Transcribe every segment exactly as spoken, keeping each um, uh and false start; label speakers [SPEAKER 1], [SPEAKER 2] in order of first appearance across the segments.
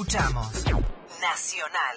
[SPEAKER 1] Escuchamos Nacional.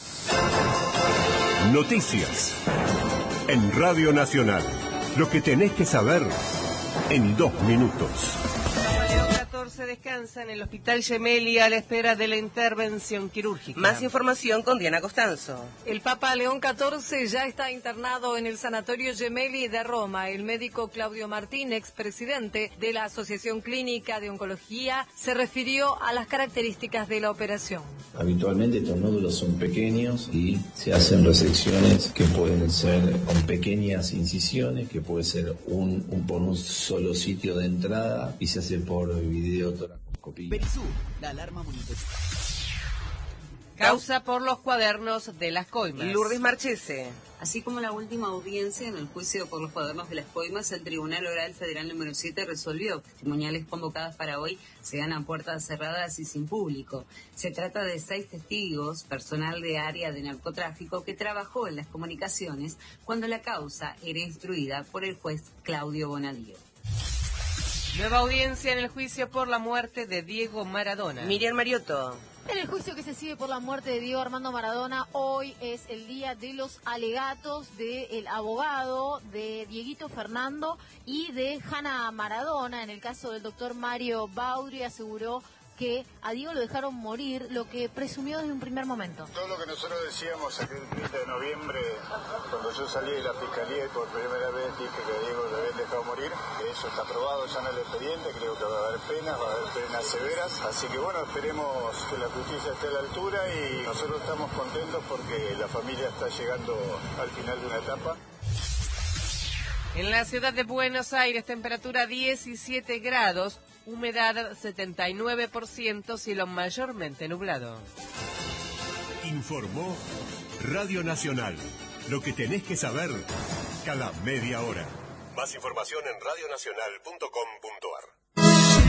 [SPEAKER 2] Noticias en Radio Nacional. Lo que tenés que saber en dos minutos.
[SPEAKER 3] León catorce descansa en el Hospital Gemelli a la espera de la intervención quirúrgica.
[SPEAKER 4] Más información con Diana Costanzo.
[SPEAKER 5] El Papa León catorce ya está internado en el Sanatorio Gemelli de Roma. El médico Claudio Martín, expresidente de la Asociación Clínica de Oncología, se refirió a las características de la operación.
[SPEAKER 6] Habitualmente estos nódulos son pequeños y se hacen resecciones que pueden ser con pequeñas incisiones, que puede ser un, un por un solo sitio de entrada y se hace por videotoracoscopía.
[SPEAKER 1] Berizú, la alarma monitorizada.
[SPEAKER 3] Causa por los cuadernos de las coimas.
[SPEAKER 4] Lourdes Marchese.
[SPEAKER 7] Así como la última audiencia en el juicio por los cuadernos de las coimas, el Tribunal Oral Federal número siete resolvió que testimoniales convocadas para hoy se dan a puertas cerradas y sin público. Se trata de seis testigos, personal de área de narcotráfico, que trabajó en las comunicaciones cuando la causa era instruida por el juez Claudio Bonadío.
[SPEAKER 3] Nueva audiencia en el juicio por la muerte de Diego Maradona.
[SPEAKER 4] Miriam Mariotto.
[SPEAKER 8] En el juicio que se sigue por la muerte de Diego Armando Maradona, hoy es el día de los alegatos del abogado de Dieguito Fernando y de Hanna Maradona. En el caso del doctor Mario Baudry, aseguró que a Diego lo dejaron morir, lo que presumió desde un primer momento.
[SPEAKER 9] Todo lo que nosotros decíamos aquel treinta de noviembre, cuando yo salí de la fiscalía y por primera vez dije que a Diego lo habían dejado morir, que eso está aprobado ya en el expediente, creo que va a haber penas, va a haber penas severas, así que bueno, esperemos que la justicia esté a la altura y nosotros estamos contentos porque la familia está llegando al final de una etapa.
[SPEAKER 3] En la ciudad de Buenos Aires, temperatura diecisiete grados, humedad setenta y nueve por ciento, cielo mayormente nublado.
[SPEAKER 2] Informó Radio Nacional. Lo que tenés que saber cada media hora. Más información en radionacional punto com punto ar.